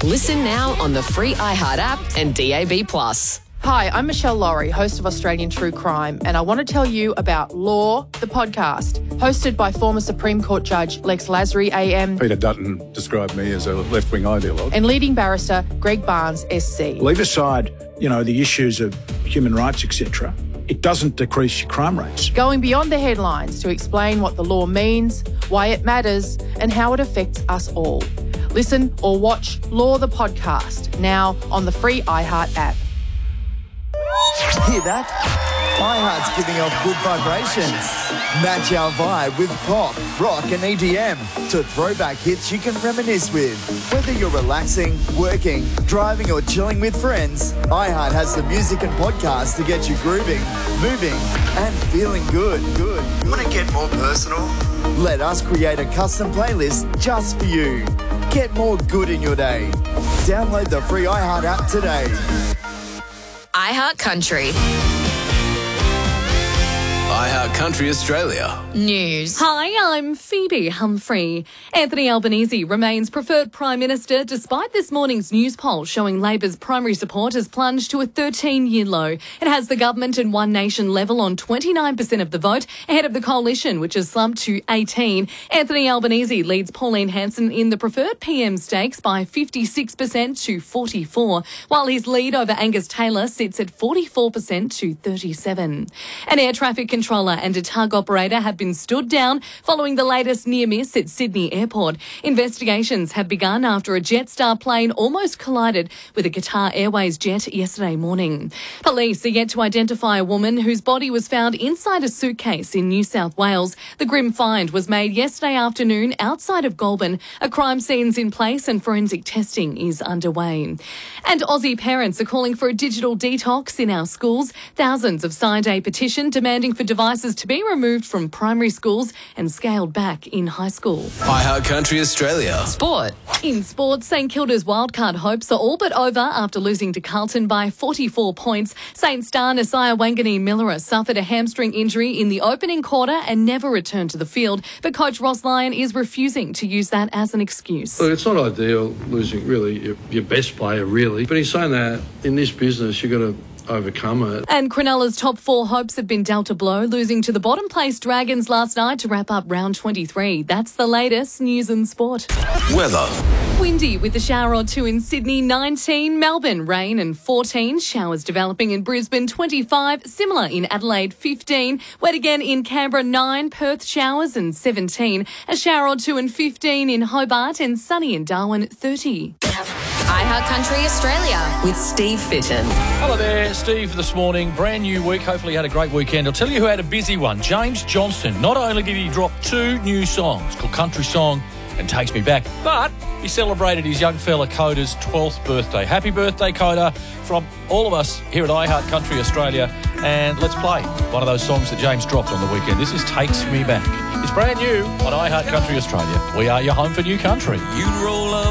Listen now on the free iHeart app and DAB+. Hi, I'm Michelle Laurie, host of Australian True Crime, and I want to tell you about Law, the podcast, hosted by former Supreme Court Judge Lex Lasry AM. Peter Dutton described me as a left-wing ideologue. And leading barrister Greg Barnes SC. Leave aside, the issues of human rights, etc. It doesn't decrease your crime rates. Going beyond the headlines to explain what the law means, why it matters, and how it affects us all. Listen or watch Law, the podcast, now on the free iHeart app. Hear that? iHeart's giving off good vibrations. Match our vibe with pop, rock and EDM to throwback hits you can reminisce with. Whether you're relaxing, working, driving or chilling with friends, iHeart has the music and podcasts to get you grooving, moving and feeling good. Want to get more personal? Let us create a custom playlist just for you. Get more good in your day. Download the free iHeart app today. iHeart Country. iHeart Country Australia. News. Hi, I'm Phoebe Humphrey. Anthony Albanese remains preferred Prime Minister despite this morning's news poll showing Labor's primary support has plunged to a 13-year low. It has the government and One Nation level on 29% of the vote, ahead of the coalition, which has slumped to 18. Anthony Albanese leads Pauline Hanson in the preferred PM stakes by 56% to 44%, while his lead over Angus Taylor sits at 44% to 37%. An air traffic controller and a tug operator have been stood down following the latest near miss at Sydney Airport. Investigations have begun after a Jetstar plane almost collided with a Qatar Airways jet yesterday morning. Police are yet to identify a woman whose body was found inside a suitcase in New South Wales. The grim find was made yesterday afternoon outside of Goulburn. A crime scene's in place and forensic testing is underway. And Aussie parents are calling for a digital detox in our schools. Thousands have signed a petition demanding for devices to be removed from primary schools and scaled back in high school. iHeart Country Australia. Sport. In sports, St Kilda's wildcard hopes are all but over after losing to Carlton by 44 points. St star Nasiah Wangani-Millera suffered a hamstring injury in the opening quarter and never returned to the field. But coach Ross Lyon is refusing to use that as an excuse. Look, it's not ideal losing really your best player, really. But he's saying that in this business you've got to overcome it. And Cronulla's top four hopes have been dealt a blow, losing to the bottom place Dragons last night to wrap up round 23. That's the latest news and sport. Weather. Windy with a shower or two in Sydney, 19. Melbourne, rain and 14. Showers developing in Brisbane, 25. Similar in Adelaide, 15. Wet again in Canberra, 9. Perth, showers and 17. A shower or two and 15 in Hobart and sunny in Darwin, 30. iHeart Country Australia with Steve Fitton. Hello there, Steve this morning. Brand new week. Hopefully you had a great weekend. I'll tell you who had a busy one. James Johnston. Not only did he drop 2 new songs called Country Song and Takes Me Back, but he celebrated his young fella Coda's 12th birthday. Happy birthday, Coda, from all of us here at iHeart Country Australia. And let's play one of those songs that James dropped on the weekend. This is Takes Me Back. It's brand new on iHeart Country Australia. We are your home for new country. You'd roll up